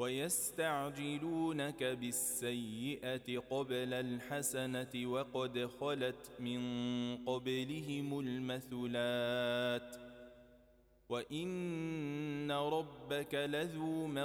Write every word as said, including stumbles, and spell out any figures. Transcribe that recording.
ويستعجلونك بالسيئة قبل الحسنة وقد خلت من قبلهم المثلات وإن ربك لذو